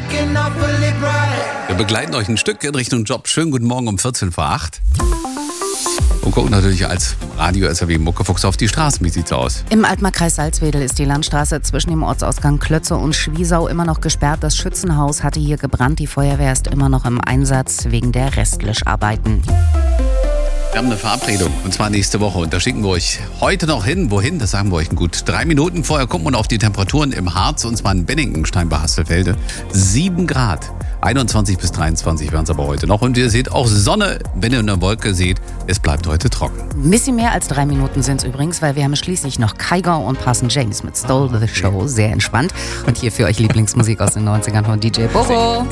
Wir begleiten euch ein Stück in Richtung Job. Schönen guten Morgen um 14 vor 8. Und gucken natürlich als Radio-SRW Muckefuchs auf die Straßen. Wie sieht's aus? Im Altmarkkreis Salzwedel ist die Landstraße zwischen dem Ortsausgang Klötze und Schwiesau immer noch gesperrt. Das Schützenhaus hatte hier gebrannt. Die Feuerwehr ist immer noch im Einsatz wegen der Restlöscharbeiten. Wir haben eine Verabredung, und zwar nächste Woche. Und da schicken wir euch heute noch hin. Wohin? Das sagen wir euch in gut 3 Minuten. Vorher gucken wir auf die Temperaturen im Harz, und zwar in Benningenstein bei Hasselfelde. 7 Grad. 21 bis 23 werden es aber heute noch. Und ihr seht auch Sonne, wenn ihr eine Wolke seht. Es bleibt heute trocken. Ein bisschen mehr als 3 Minuten sind es übrigens, weil wir haben schließlich noch Kygo und Parson James mit Stole the Show. Sehr entspannt. Und hier für euch Lieblingsmusik aus den 90ern von DJ Bobo.